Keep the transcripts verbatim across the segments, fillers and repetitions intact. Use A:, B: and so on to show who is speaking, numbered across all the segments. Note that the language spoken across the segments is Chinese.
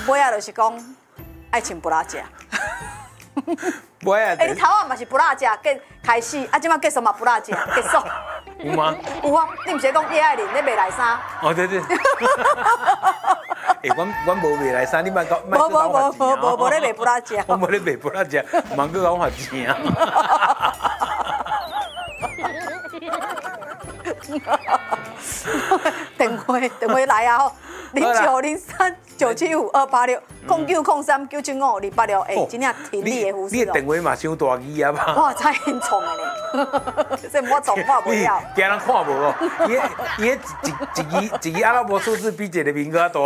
A: 尾啊就是讲爱穿布拉食。
B: 尾啊，
A: 哎，你头啊嘛是布拉食，结开始，啊，即摆结束嘛布拉食，结束。
B: 有吗？
A: 有啊，你毋是讲叶爱玲咧卖内衫？
B: 哦，对对。哎，阮阮无卖来衫，你莫搞，
A: 无无无无无无咧卖布拉食。
B: 我无咧卖布拉食，茫个讲发钱啊。
A: 电话电话来啊！零九零三九七五二八六空九空三九七五二八六，哎，真正听你的呼吸
B: 你的电话嘛伤大字啊吧？
A: 哇，太严重了呢！这我总看不了。
B: 惊人看无哦，伊伊一一一一个阿拉伯数字比一个名个大。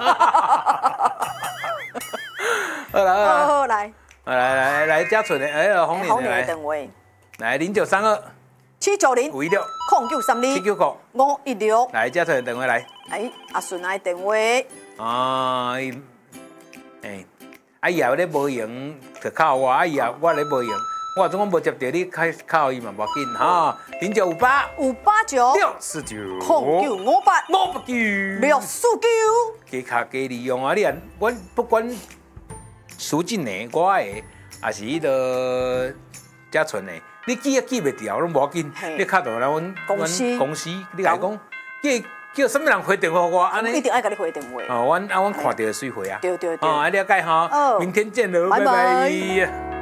B: 好啦
A: 好好来，
B: 来来来，嘉纯的，哎，红
A: 红
B: 脸的来，
A: 年的电话
B: 来零九三二
A: 七九零
B: 五一六
A: 空九三二
B: 七九九，
A: 五一六。
B: 来嘉纯的电话来。
A: 哎，阿顺来电话。
B: 啊，伊，哎，啊伊后咧无闲，就靠我，啊伊后我咧无闲，我总讲无接到你，开靠伊嘛无要紧哈。零九五八
A: 五八九
B: 六四九
A: 空九五八
B: 五八九
A: 六四九。
B: 加卡加利用啊！你啊，阮不管苏进的、我的，也是迄个嘉纯的，你记也记袂掉，拢无要紧。你卡到来阮
A: 公司
B: 公司，你来讲，叫叫什么人回电话我？安尼
A: 一定爱甲你回电话。
B: 哦，阮啊，阮看到水回啊。
A: 对对对。
B: 哦，了解哈。明天见喽，拜拜。